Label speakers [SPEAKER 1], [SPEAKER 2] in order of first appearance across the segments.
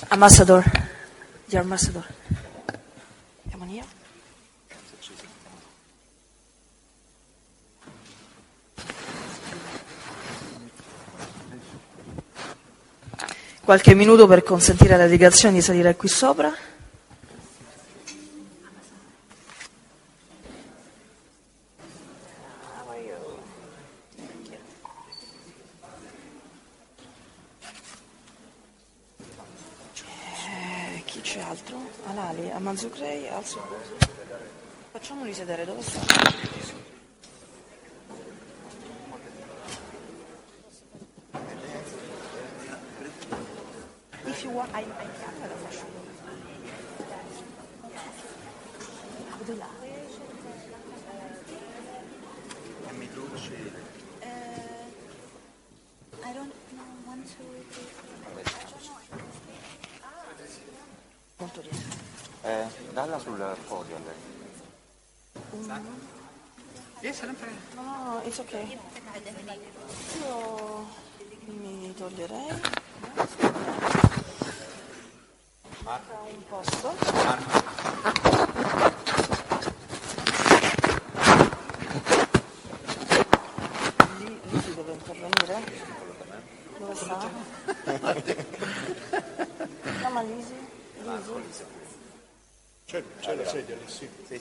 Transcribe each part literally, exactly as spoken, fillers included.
[SPEAKER 1] Ambassador, dear ambassador, come on here. Qualche minuto per consentire alla delegazione di salire qui sopra. Eh, chi c'è altro? Alali, a Manzucrei, al suo posto. Facciamoli sedere, dove sta? If you want, I, I can, me lo faccio. Di là.
[SPEAKER 2] I don't know, one, two, three.
[SPEAKER 1] Quanto riesco?
[SPEAKER 3] Eh, dalla sul podio a lei. Yes, I'm fine.
[SPEAKER 1] No, no, it's ok. Io mi toglierei. Marca un posto. Lì, lì si deve intervenire? Dove sta? Chiama Lisi. Lisi.
[SPEAKER 4] C'è, c'è la sedia lì, sì.
[SPEAKER 3] Sì.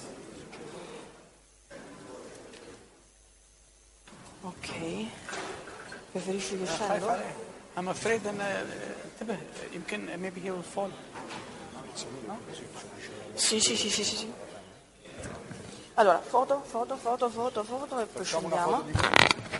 [SPEAKER 1] Ok. Preferisci che scendo?
[SPEAKER 5] I'm afraid then انتبه يمكن maybe he will fall.
[SPEAKER 1] Sì, sì, sì, sì, sì, sì. Allora, foto, foto, foto, foto, foto e poi scendiamo.